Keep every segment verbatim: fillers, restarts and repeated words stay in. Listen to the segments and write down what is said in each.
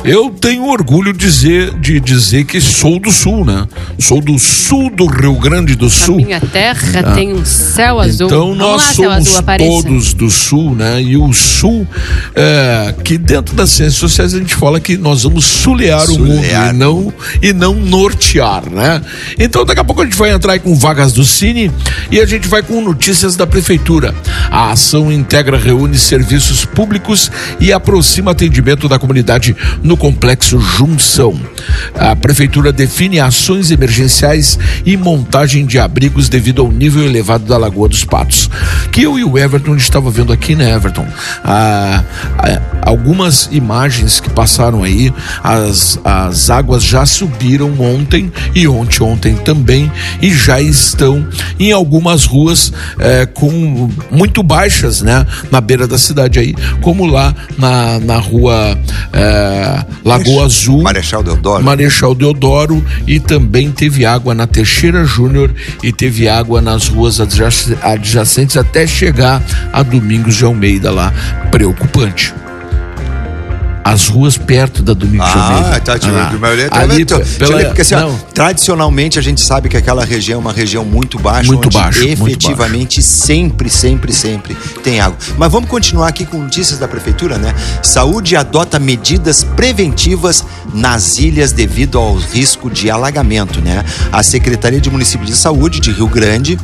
Eu tenho orgulho de dizer, de dizer que sou do Sul, né? Sou do sul do Rio Grande do Sul. A minha terra ah. tem um céu azul. Então nós lá, somos azul, todos do Sul, né? E o Sul, é, que dentro das ciências sociais a gente fala que nós vamos sulear, sulear. o mundo e não, e não nortear, né? Então daqui a pouco a gente vai entrar aí com vagas do Cine e a gente vai com notícias da Prefeitura. A ação integra, reúne serviços públicos e aproxima atendimento da comunidade no Complexo Junção. A Prefeitura define ações emergenciais e montagem de abrigos devido ao nível elevado da Lagoa dos Patos. Que eu e o Everton estava vendo aqui, né, Everton? Ah, ah, algumas imagens que passaram aí, as, as águas já subiram ontem e ontem, ontem também, e já estão em algumas ruas eh, com muito baixas, né, na beira da cidade aí, como lá na, na rua eh, Lagoa Azul, Marechal Deodoro. Marechal Deodoro, e também teve água na Teixeira Júnior e teve água nas ruas adjacentes até chegar a Domingos de Almeida lá. Preocupante. As ruas perto da Domingos de Almeida. Ah, tá, tipo, ah, maioria, ali, então, pela, porque assim, ó, tradicionalmente a gente sabe que aquela região é uma região muito baixa, muito onde baixo, efetivamente muito baixo. sempre, sempre, sempre tem água. Mas vamos continuar aqui com notícias da Prefeitura, né? Saúde adota medidas preventivas nas ilhas devido ao risco de alagamento, né? A Secretaria de Município de Saúde de Rio Grande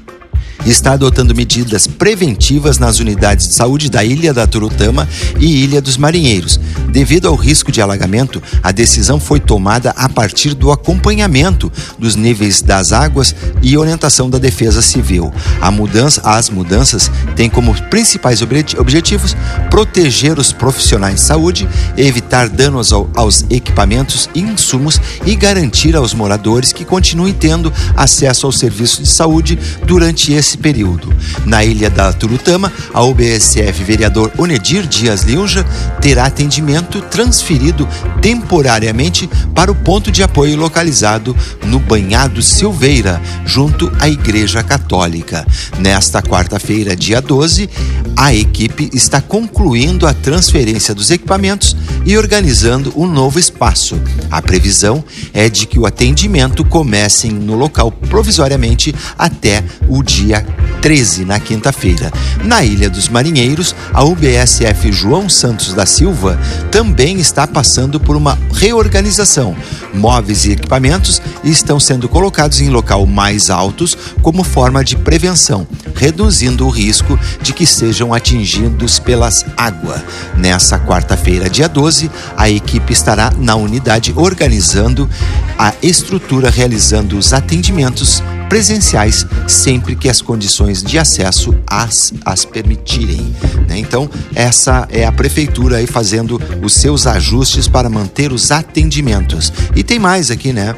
está adotando medidas preventivas nas unidades de saúde da Ilha da Turutama e Ilha dos Marinheiros. Devido ao risco de alagamento, a decisão foi tomada a partir do acompanhamento dos níveis das águas e orientação da Defesa Civil. A mudança, as mudanças têm como principais objetivos proteger os profissionais de saúde, evitar danos ao, aos equipamentos e insumos e garantir aos moradores que continuem tendo acesso aos serviços de saúde durante esse período. Na Ilha da Turutama, a O B S F vereador Onedir Dias Liunja terá atendimento transferido temporariamente para o ponto de apoio localizado no Banhado Silveira, junto à Igreja Católica. Nesta quarta-feira, dia doze, a equipe está concluindo a transferência dos equipamentos e organizando um novo espaço. A previsão é de que o atendimento comece no local provisoriamente até o dia treze, na quinta-feira. Na Ilha dos Marinheiros, a U B S F João Santos da Silva também está passando por uma reorganização. Móveis e equipamentos estão sendo colocados em local mais altos como forma de prevenção, reduzindo o risco de que sejam atingidos pelas águas. Nessa quarta-feira, dia doze, a equipe estará na unidade organizando a estrutura, realizando os atendimentos presenciais sempre que as condições de acesso as, as permitirem, né? Então, essa é a Prefeitura aí fazendo os seus ajustes para manter os atendimentos. E tem mais aqui, né?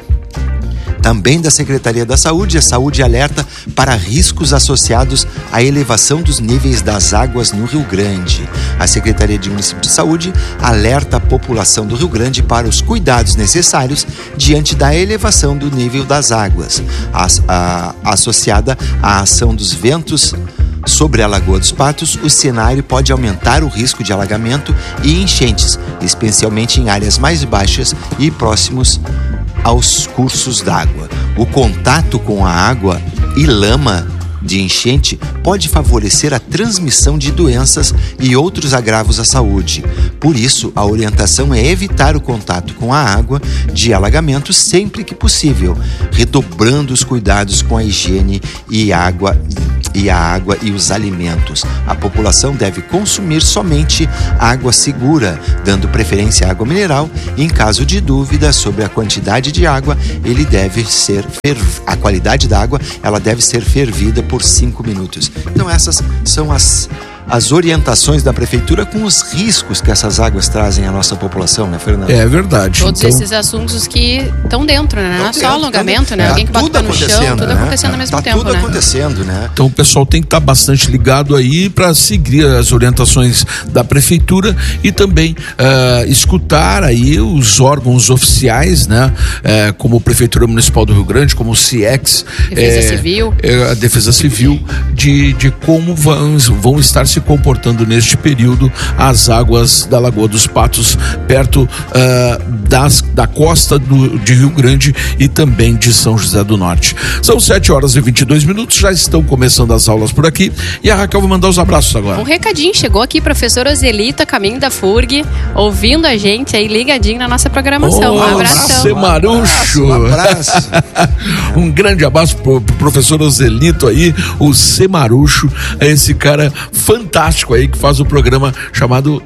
Também da Secretaria da Saúde, a saúde alerta para riscos associados à elevação dos níveis das águas no Rio Grande. A Secretaria de Município de Saúde alerta a população do Rio Grande para os cuidados necessários diante da elevação do nível das águas, a, a, associada à ação dos ventos sobre a Lagoa dos Patos. O cenário pode aumentar o risco de alagamento e enchentes, especialmente em áreas mais baixas e próximos aos cursos d'água. O contato com a água e lama de enchente pode favorecer a transmissão de doenças e outros agravos à saúde. Por isso, a orientação é evitar o contato com a água de alagamento sempre que possível, redobrando os cuidados com a higiene e água e a água e os alimentos. A população deve consumir somente água segura, dando preferência à água mineral. Em caso de dúvida sobre a quantidade de água, ele deve ser ferv... a qualidade da água, ela deve ser fervida por cinco minutos. Então essas são as as orientações da Prefeitura com os riscos que essas águas trazem à nossa população, né, Fernando? É verdade. Todos então... esses assuntos que estão dentro, né? Não é só alongamento, né? É, Alguém que bota o pé no chão, tudo né? acontecendo ao mesmo tá tempo, tudo né? acontecendo, né? Então o pessoal tem que estar bastante ligado aí para seguir as orientações da Prefeitura e também uh, escutar aí os órgãos oficiais, né? Uh, como a Prefeitura Municipal do Rio Grande, como o CIEX, Defesa é, Civil, é, a Defesa Civil, de, de como vão, vão estar se se comportando neste período as águas da Lagoa dos Patos, perto uh, das, da costa do, de Rio Grande e também de São José do Norte. São sete horas e vinte e dois minutos, já estão começando as aulas por aqui e a Raquel vai mandar os abraços agora. Um recadinho, chegou aqui professor Ozelito, a caminho da F U R G, ouvindo a gente aí ligadinho na nossa programação. Oh, um abração. Semarucho. Um abraço. Um grande abraço pro, pro professor Ozelito aí, o Semarucho, esse cara fantástico aí que faz o programa chamado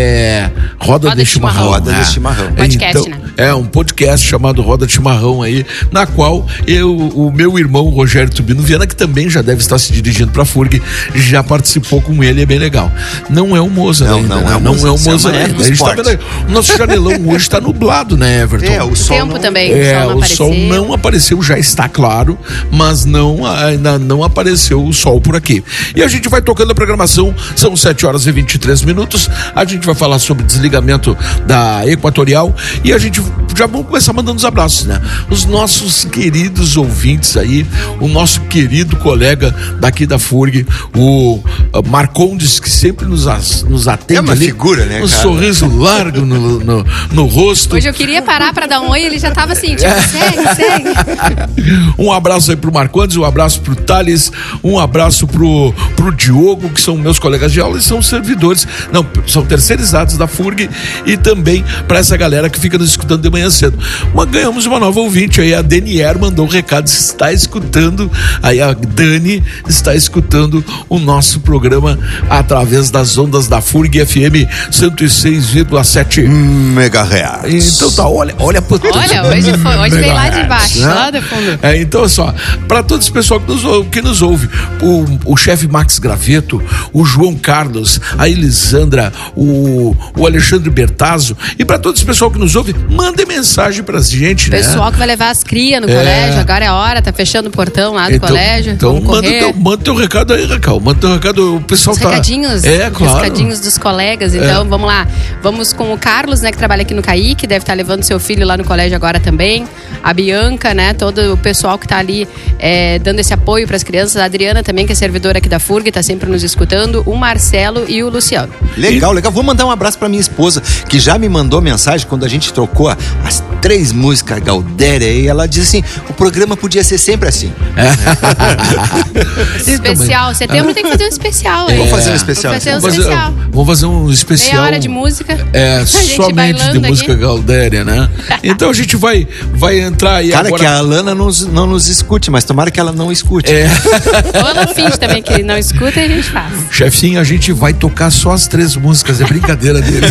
é, Roda, Roda de de Chimarrão. Chimarrão. Roda né? de Chimarrão. Podcast, então, né? É um podcast chamado Roda de Chimarrão aí, na qual eu, o meu irmão Rogério Tubino Viana, que também já deve estar se dirigindo pra F U R G, já participou com ele, é bem legal. Não é o Mozart Não, ainda, não né? é o Não Mozart, é o isso é Mozart uma ainda. época A gente tá esporte. vendo, o nosso janelão hoje está nublado, né, Everton? É, o O sol tempo não... também, É, o sol não o apareceu. sol não apareceu, já está claro, mas não, ainda não apareceu o sol por aqui. E a gente vai tocando a programação, são sete horas e vinte e três minutos, a gente vai falar sobre desligamento da Equatorial e a gente já vamos começar mandando os abraços, né? Os nossos queridos ouvintes aí, o nosso querido colega daqui da F U R G, o uh, Marcondes, que sempre nos, as, nos atende É uma ali, figura, né, um cara? sorriso largo no, no, no rosto. Hoje eu queria parar pra dar um oi, ele já tava assim, tipo, segue, segue. Um abraço aí pro Marcondes, um abraço pro Thales, um abraço pro, pro Diogo, que são meus colegas de aula e são servidores, não, são terceirizados da F U R G, e também pra essa galera que fica nos escutando de manhã cedo. Uma, ganhamos uma nova ouvinte aí, a Danier mandou um recado, está escutando, aí a Dani está escutando o nosso programa através das ondas da F U R G F M cento e seis vírgula sete Megahertz. Então tá, olha, olha por Olha, hoje foi, hoje veio lá de baixo, né? lá do fundo. É, então, só, para todo esse pessoal que nos, ouve- que nos ouve, o, o chefe Max Graveto, o João Carlos, a Elisandra, o, o Alexandre Bertazzo, e para todo esse pessoal que nos ouve, mandem mensagem pra gente, né? Pessoal que vai levar as crias no É. colégio, agora é a hora, tá fechando o portão lá do Então, colégio. então vamos manda, correr. teu, manda teu recado aí, Raquel. Manda teu recado, o pessoal Os tá... recadinhos, É, os claro. recadinhos dos colegas, então vamos lá. Vamos com o Carlos, né, que trabalha aqui no C A I, que deve estar levando seu filho lá no colégio agora também. A Bianca, né, todo o pessoal que tá ali é, dando esse apoio para as crianças. A Adriana também, que é servidora aqui da F U R G, tá sempre nos escutando. O Marcelo e o Luciano. Legal, legal. Vou mandar um abraço pra minha esposa, que já me mandou mensagem quando a gente trocou as três músicas Galdéria, e ela disse assim: o programa podia ser sempre assim. Especial, setembro tem que fazer um especial. É. hein? Vamos fazer um especial. Vamos fazer um Vamos fazer, especial. vamos fazer um especial. Meia hora de música. É, A gente somente de bailando música aqui. Galdéria, né? Então a gente vai, vai entrar aí Cara, agora. que a Alana não, não nos escute, mas tomara que ela não escute. É. Ou ela finge também que não escuta e a gente faz. Chefinho, a gente vai tocar só as três músicas, é brincadeira dele.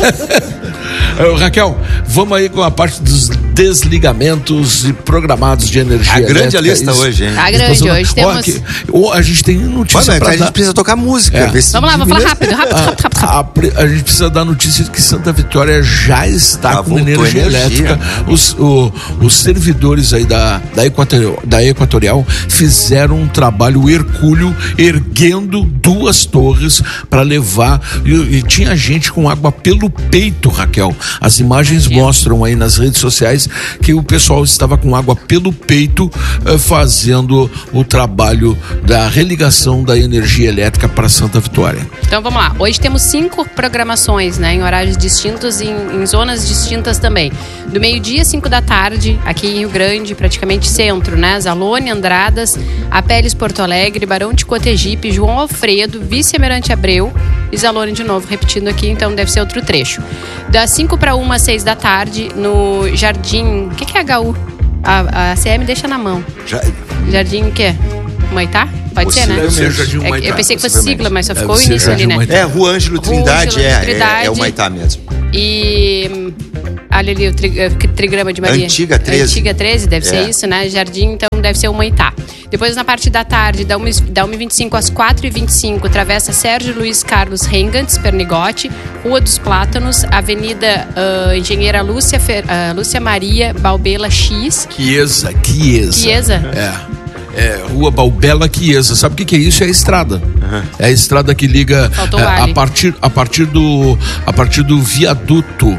Ô, Raquel, vamos aí com a parte dos desligamentos e programados de energia. A grande elétrica. lista Isso. hoje, hein? Tá grande, Ó, hoje temos... aqui, ó, a gente tem notícia Mas, mas pra a gente dar. precisa tocar música. É. ver se Vamos lá, vou falar diminui- rápido, rápido, rápido, rápido, rápido. A, pre- a gente precisa dar notícia de que Santa Vitória já está Já com voltou energia, energia, elétrica. né? Os, o- os servidores aí da, da, Equatorial, da Equatorial fizeram um trabalho hercúleo, erguendo duas torres para levar. E, e tinha gente com água pelo peito, Raquel. As imagens Imagina. mostram aí nas redes sociais que o pessoal estava com água pelo peito eh, fazendo o trabalho da religação da energia elétrica para Santa Vitória. Então vamos lá. Hoje temos cinco programações, né, em horários distintos e em, em zonas distintas também. Do meio-dia, cinco da tarde, aqui em Rio Grande, praticamente centro, né? Zalone, Andradas, Apeles, Porto Alegre, Barão de Cotegipe, João Alfredo, Vice-Almirante Abreu e Zalone de novo, repetindo aqui, então deve ser outro trecho. Das cinco para uma, às seis da tarde, no Jardim... O que, que é H U? A, a C M deixa na mão. Já- Jardim o quê? Humaitá? Pode ser, né? Deve ser Jardim É que Humaitá, eu pensei que fosse possivelmente. sigla, mas só Deve ficou o ser início ali, Jardim né? Humaitá. É, Rua Ângelo Rua Trindade, Ângelo é, é, Trindade. é o Maitá mesmo. E hum, olha ali o tri, eh, trigrama de Maria. Antiga treze. Antiga treze, deve ser É. isso, né? Jardim, então deve ser o Humaitá. Depois na parte da tarde, da uma e vinte e cinco às quatro e vinte e cinco, travessa Sérgio Luiz Carlos Rengantz, Pernigote, Rua dos Plátanos, Avenida ah, Engenheira Lúcia, Fer, ah, Lúcia Maria Balbela X. Chiesa, Chiesa. Chiesa? É. É, Rua Balbela Chiesa. Sabe o que, que é isso? É a estrada. Uhum. É a estrada que liga é, a, partir, a, partir do, a partir do viaduto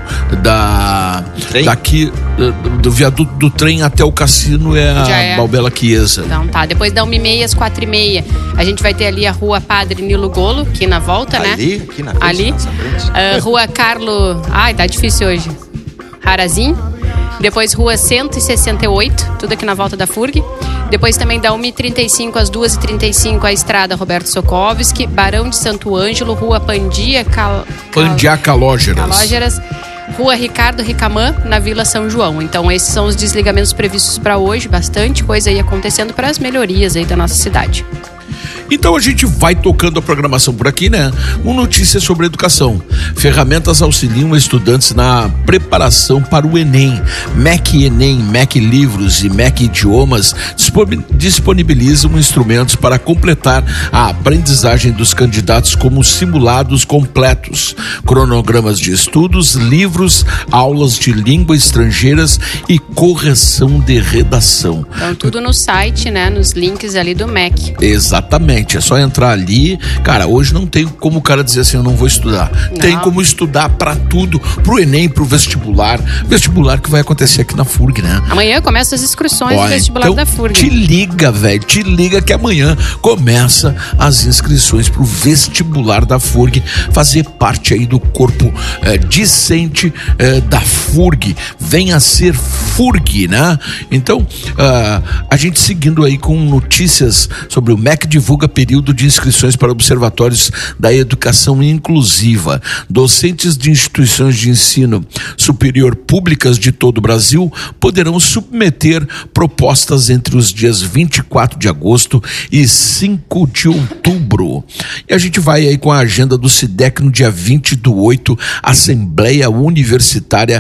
da, daqui, do, do viaduto do trem até o cassino é a é. Balbela Chiesa. Então tá, depois da uma e meia às quatro e meia, a gente vai ter ali a Rua Padre Nilo Golo, aqui na volta, ali, né? Ali, aqui na frente. Ali. Uh, Rua Carlo... Ai, tá difícil hoje. Harazim. Depois Rua cento e sessenta e oito, tudo aqui na volta da F U R G. Depois também da uma e trinta e cinco às duas e trinta e cinco a Estrada Roberto Sokovski, Barão de Santo Ângelo, Rua Pandia Cal... Pandia Calógeras. Calógeras. Rua Ricardo Ricamã, na Vila São João. Então esses são os desligamentos previstos para hoje, bastante coisa aí acontecendo para as melhorias aí da nossa cidade. Então a gente vai tocando a programação por aqui, né? Com notícias sobre educação. Ferramentas auxiliam estudantes na preparação para o Enem. M E C Enem, M E C Livros e M E C Idiomas disponibilizam instrumentos para completar a aprendizagem dos candidatos, como simulados completos, cronogramas de estudos, livros, aulas de língua estrangeiras e correção de redação. Então tudo no site, né? Nos links ali do M E C. Exatamente. É só entrar ali. Cara, hoje não tem como o cara dizer assim, eu não vou estudar. Não. Tem como estudar pra tudo, pro Enem, pro vestibular. Vestibular que vai acontecer aqui na F U R G, né? Amanhã começa as inscrições Ó, do vestibular então, da F U R G. Te liga, velho, te liga que amanhã começa as inscrições pro vestibular da F U R G, fazer parte aí do corpo eh, discente eh, da F U R G. Venha ser F U R G, né? Então, uh, a gente seguindo aí com notícias sobre o M E C divulga período de inscrições para observatórios da educação inclusiva. Docentes de instituições de ensino superior públicas de todo o Brasil poderão submeter propostas entre os dias vinte e quatro de agosto e cinco de outubro. E a gente vai aí com a agenda do SIDEC no dia vinte do oito, Assembleia Universitária,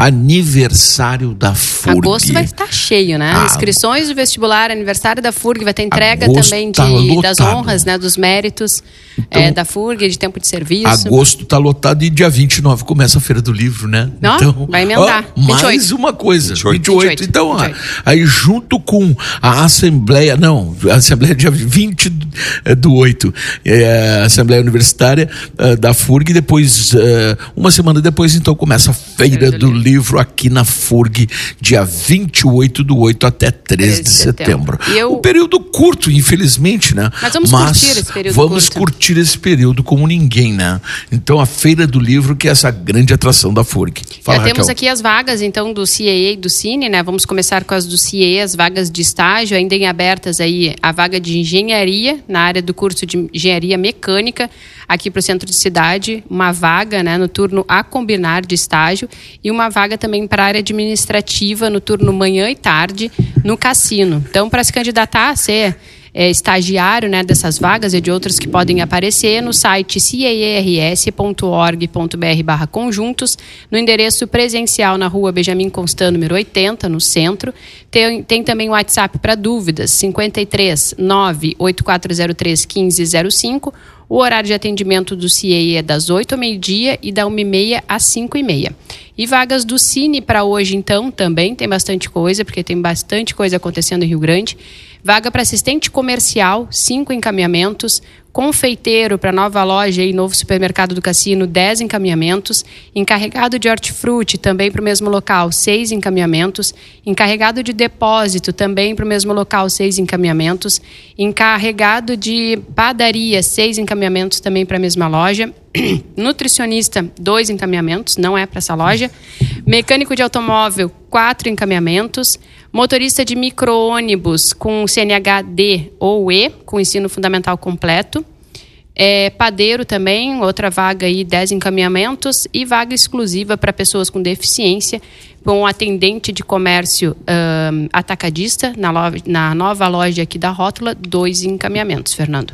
aniversário da F U R G. Agosto vai estar cheio, né? Ah, Inscrições do vestibular, aniversário da F U R G, vai ter entrega também de, tá das honras, né? Dos méritos então, é, da F U R G, de tempo de serviço. Agosto tá lotado e dia vinte e nove começa a Feira do Livro, né? Não, então, vai emendar. Ó, mais vinte e oito. Uma coisa. vinte e oito. vinte e oito. Então, ó, vinte e oito. Aí junto com a Assembleia, não, a Assembleia dia vinte do oito, é, a Assembleia Universitária uh, da F U R G, depois, uh, uma semana depois, então, começa a Feira, Feira do, do Livro. Livro aqui na F U R G, dia vinte e oito do oito até três de setembro. Eu... Um período curto, infelizmente, né? Mas vamos Mas curtir esse período vamos curto. curtir esse período como ninguém, né? Então, a Feira do Livro, que é essa grande atração da F U R G. Fala, Já temos Raquel. aqui as vagas, então, do C A A e do Cine, né? Vamos começar com as do C A A, as vagas de estágio, ainda em abertas aí, a vaga de engenharia, na área do curso de engenharia mecânica, aqui para o centro de cidade, uma vaga, né, no turno a combinar de estágio e uma vaga também para a área administrativa no turno manhã e tarde no cassino. Então, para se candidatar a ser é, estagiário, né, dessas vagas e de outras que podem aparecer no site caars ponto org ponto br barra conjuntos, no endereço presencial na rua Benjamin Constant, número oitenta, no centro. Tem, tem também o WhatsApp para dúvidas, cinquenta e três, nove oito quatro zero três, quinze zero cinco. O horário de atendimento do C A A é das oito ao meio-dia e da uma e meia às cinco e meia. E vagas do Cine para hoje, então, também tem bastante coisa, porque tem bastante coisa acontecendo em Rio Grande. Vaga para assistente comercial, cinco encaminhamentos. Confeiteiro para nova loja e novo supermercado do Cassino, dez encaminhamentos. Encarregado de hortifruti, também para o mesmo local, seis encaminhamentos. Encarregado de depósito, também para o mesmo local, seis encaminhamentos. Encarregado de padaria, seis encaminhamentos também para a mesma loja. Nutricionista, dois encaminhamentos, não é para essa loja. Mecânico de automóvel, quatro encaminhamentos. Motorista de micro-ônibus com C N H D ou E, com ensino fundamental completo. É, padeiro também, outra vaga aí, dez encaminhamentos. E vaga exclusiva para pessoas com deficiência, com atendente de comércio um, atacadista, na, loja, na nova loja aqui da Rótula, dois encaminhamentos, Fernando.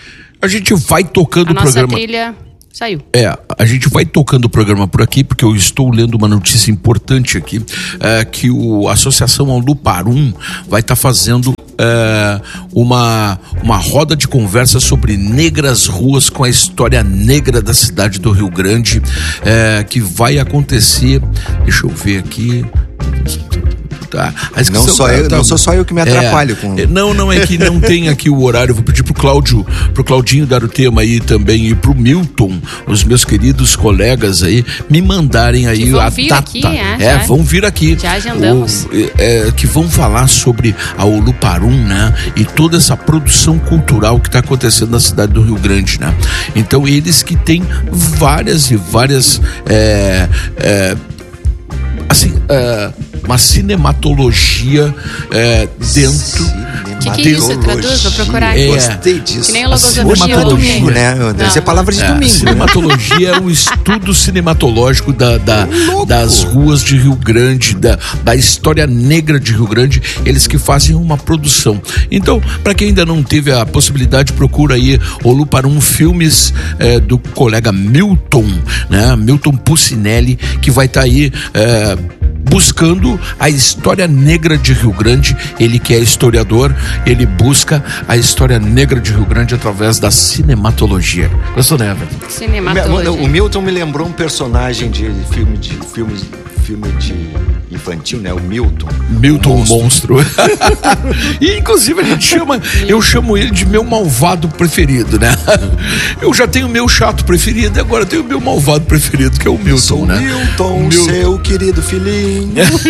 A gente vai tocando o programa. A nossa trilha saiu. É, a gente vai tocando o programa por aqui, porque eu estou lendo uma notícia importante aqui, é, que o, a Associação Aluparum vai estar tá fazendo é, uma, uma roda de conversa sobre negras ruas com a história negra da cidade do Rio Grande, é, que vai acontecer, deixa eu ver aqui... Tá. Não, só eu, tá, não sou só eu que me atrapalho. É, com... Não, não é que não tem aqui o horário. Vou pedir pro Cláudio, pro Claudinho dar o tema aí também e pro Milton, os meus queridos colegas aí, me mandarem aí que vão a vir data. Aqui, é, é vão vir aqui. Já agendamos. O, é, que vão falar sobre a Oluparum, né? E toda essa produção cultural que está acontecendo na cidade do Rio Grande, né? Então eles que têm várias e várias é, é, assim, é, uma cinematologia é, dentro. O que, que é isso? Traduz, vou procurar aqui. É, Gostei disso. Que nem logosofia. Hoje é domingo, né? Essa é palavra de é, domingo. Cinematologia né? é um estudo cinematológico da, da, das ruas de Rio Grande, da, da história negra de Rio Grande, eles que fazem uma produção. Então, para quem ainda não teve a possibilidade, procura aí Oluparum Filmes é, do colega Milton, né? Milton Pucinelli, que vai estar tá aí é, buscando a história negra de Rio Grande. Ele que é historiador, ele busca a história negra de Rio Grande através da cinematologia. Gostou, né, Everton? Cinematologia. O Milton me lembrou um personagem de filme de filme, filme de infantil, né? O Milton. Milton, o monstro. E inclusive a gente chama, eu chamo ele de meu malvado preferido, né? Eu já tenho o meu chato preferido e agora tenho o meu malvado preferido, que é o Milton, Sou né? Milton, Mil... seu querido filhinho.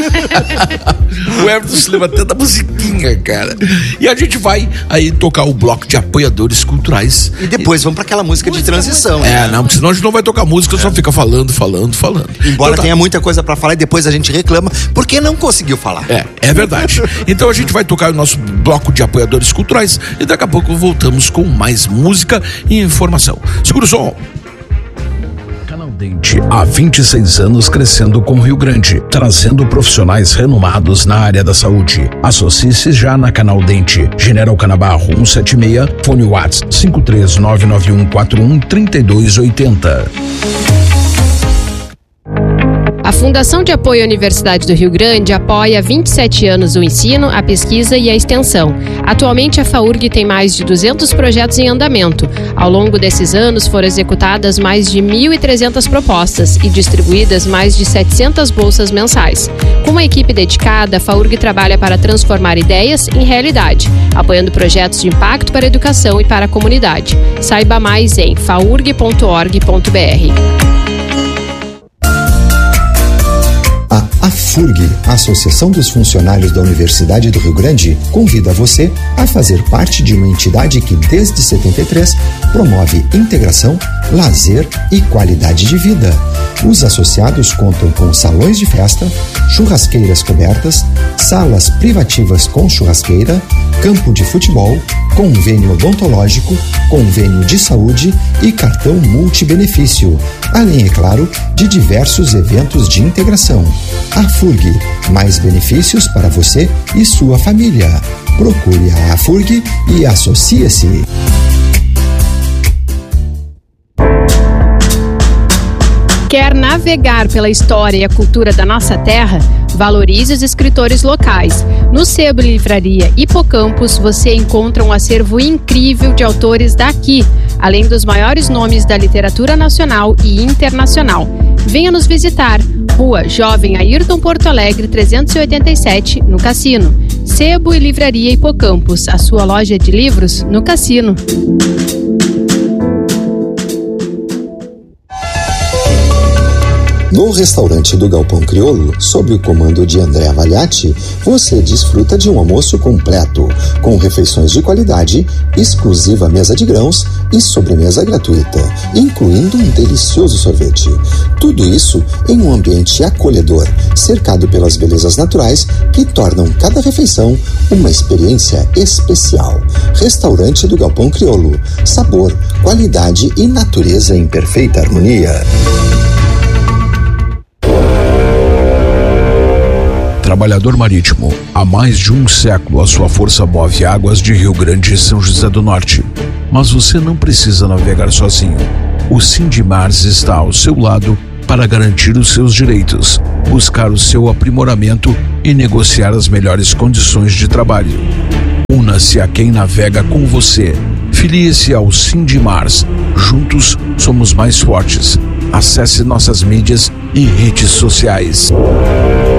O Everton se lembra até da musiquinha, cara. E a gente vai aí tocar o bloco de apoiadores culturais. E depois vamos para aquela música, música de transição. Música. É, não, porque senão a gente não vai tocar música, é. só fica falando, falando, falando. Embora então, tá. tenha muita coisa para falar e depois a gente reclama porque não conseguiu falar. É, é verdade. Então a gente vai tocar o nosso bloco de apoiadores culturais e daqui a pouco voltamos com mais música e informação. Segura o som. Dente, há vinte e seis anos crescendo com Rio Grande, trazendo profissionais renomados na área da saúde. Associe-se já na Canal Dente, General Canabarro cento e setenta e seis, fone WhatsApp cinco três nove nove um quatro um três dois oito zero. A Fundação de Apoio à Universidade do Rio Grande apoia há vinte e sete anos o ensino, a pesquisa e a extensão. Atualmente, a FAURG tem mais de duzentos projetos em andamento. Ao longo desses anos, foram executadas mais de mil e trezentas propostas e distribuídas mais de setecentas bolsas mensais. Com uma equipe dedicada, a FAURG trabalha para transformar ideias em realidade, apoiando projetos de impacto para a educação e para a comunidade. Saiba mais em faurg ponto org ponto br. A FURG, Associação dos Funcionários da Universidade do Rio Grande, convida você a fazer parte de uma entidade que, desde setenta e três, promove integração, lazer e qualidade de vida. Os associados contam com salões de festa, churrasqueiras cobertas, salas privativas com churrasqueira, campo de futebol, convênio odontológico, convênio de saúde e cartão multibenefício, além, é claro, de diversos eventos de integração. A FURG, mais benefícios para você e sua família. Procure a FURG e associe-se. Quer navegar pela história e a cultura da nossa terra? Valorize os escritores locais. No Sebo Livraria Hipocampus, você encontra um acervo incrível de autores daqui, além dos maiores nomes da literatura nacional e internacional. Venha nos visitar. Rua Jovem Ayrton Porto Alegre trezentos e oitenta e sete, no Cassino. Sebo e Livraria Hipocampus, a sua loja de livros no Cassino. No restaurante do Galpão Crioulo, sob o comando de André Avaliati, você desfruta de um almoço completo, com refeições de qualidade, exclusiva mesa de grãos e sobremesa gratuita, incluindo um delicioso sorvete. Tudo isso em um ambiente acolhedor, cercado pelas belezas naturais que tornam cada refeição uma experiência especial. Restaurante do Galpão Crioulo. Sabor, qualidade e natureza em perfeita harmonia. Trabalhador marítimo, há mais de um século a sua força move águas de Rio Grande e São José do Norte. Mas você não precisa navegar sozinho. O Sindimars está ao seu lado para garantir os seus direitos, buscar o seu aprimoramento e negociar as melhores condições de trabalho. Una-se a quem navega com você. Filie-se ao Sindimars. Juntos somos mais fortes. Acesse nossas mídias e redes sociais.